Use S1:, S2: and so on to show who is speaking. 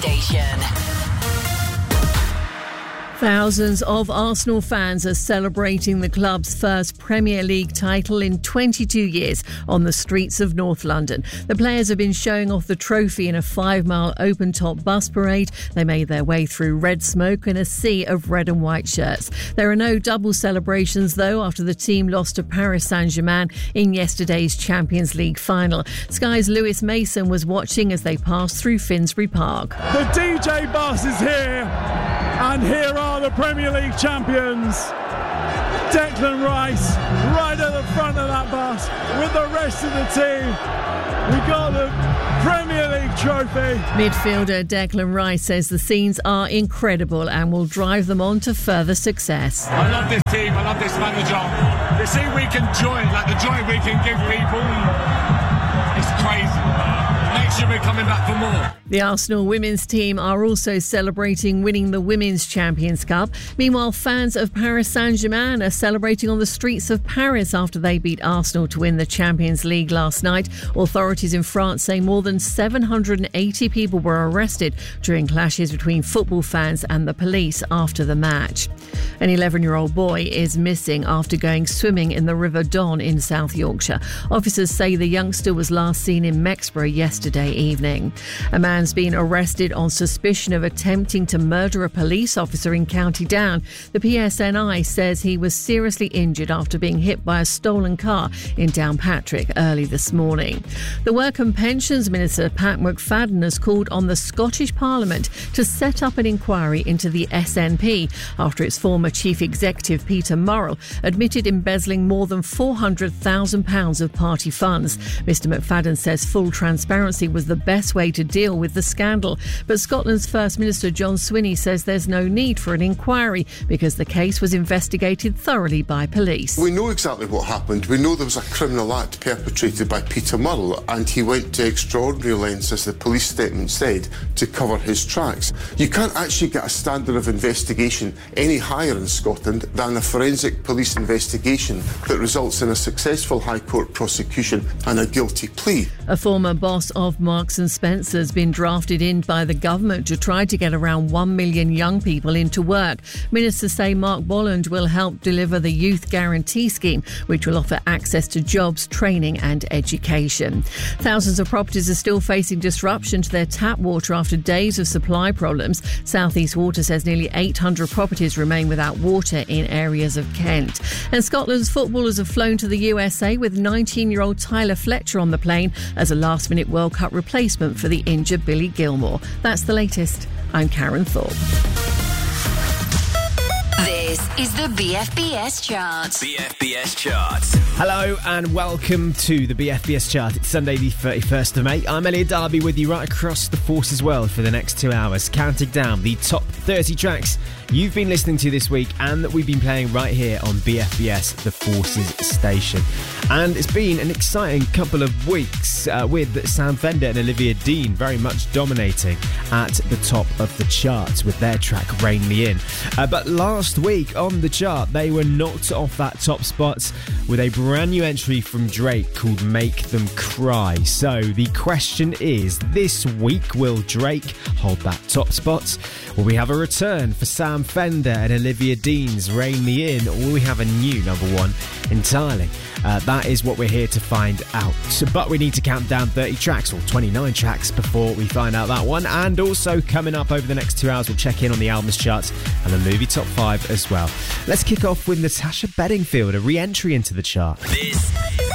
S1: station.
S2: Thousands of Arsenal fans are celebrating the club's first Premier League title in 22 years on the streets of North London. The players have been showing off the trophy in a 5-mile open-top bus parade. They made their way through red smoke in a sea of red and white shirts. There are no double celebrations, though, after the team lost to Paris Saint-Germain in yesterday's Champions League final. Sky's Lewis Mason was watching as they passed through Finsbury Park.
S3: The DJ bus is here, and here are the Premier League champions. Declan Rice right at the front of that bus with the rest of the team. We got the Premier League trophy.
S2: Midfielder Declan Rice says the scenes are incredible and will drive them on to further success.
S4: I love this team, I love this manager. The thing we can joy, like the joy we can give people, it's crazy. Next year we're coming back for more.
S2: The Arsenal women's team are also celebrating winning the Women's Champions Cup. Meanwhile, fans of Paris Saint-Germain are celebrating on the streets of Paris after they beat Arsenal to win the Champions League last night. Authorities in France say more than 780 people were arrested during clashes between football fans and the police after the match. An 11-year-old boy is missing after going swimming in the River Don in South Yorkshire. Officers say the youngster was last seen in Mexborough yesterday evening. A man's been arrested on suspicion of attempting to murder a police officer in County Down. The PSNI says he was seriously injured after being hit by a stolen car in Downpatrick early this morning. The Work and Pensions Minister, Pat McFadden, has called on the Scottish Parliament to set up an inquiry into the SNP after its former Chief Executive, Peter Murrell, admitted embezzling more than £400,000 of party funds. Mr McFadden says full transparency was the best way to deal with the scandal. But Scotland's First Minister John Swinney says there's no need for an inquiry because the case was investigated thoroughly by police.
S5: We know exactly what happened. We know there was a criminal act perpetrated by Peter Murrell, and he went to extraordinary lengths, as the police statement said, to cover his tracks. You can't actually get a standard of investigation any higher in Scotland than a forensic police investigation that results in a successful High Court prosecution and a guilty plea.
S2: A former boss of Marks and Spencer has been drafted in by the government to try to get around 1 million young people into work. Ministers say Mark Bolland will help deliver the Youth Guarantee Scheme, which will offer access to jobs, training and education. Thousands of properties are still facing disruption to their tap water after days of supply problems. South East Water says nearly 800 properties remain without water in areas of Kent. And Scotland's footballers have flown to the USA with 19-year-old Tyler Fletcher on the plane as a last-minute World Cup replacement for the injured Billy Gilmore. That's the latest. I'm Karen Thorpe.
S1: This is the BFBS Chart.
S6: BFBS Chart.
S7: Hello and welcome to the BFBS Chart. It's Sunday the 31st of May. I'm Elliot Darby with you right across the Forces world for the next 2 hours, counting down the top 30 tracks you've been listening to this week and that we've been playing right here on BFBS, the Forces station. And it's been an exciting couple of weeks with Sam Fender and Olivia Dean very much dominating at the top of the charts with their track Rein Me In. But last week on the chart, they were knocked off that top spot with a brand new entry from Drake called Make Them Cry. So the question is, this week, will Drake hold that top spot? Will we have a return for Sam Fender and Olivia Dean's Rein Me In, or will we have a new number one entirely? That is what we're here to find out. But we need to count down 30 tracks, or 29 tracks, before we find out that one. And also coming up over the next 2 hours, we'll check in on the albums charts and the movie top 5 as well. Let's kick off with Natasha Bedingfield, a re-entry into the chart.
S6: This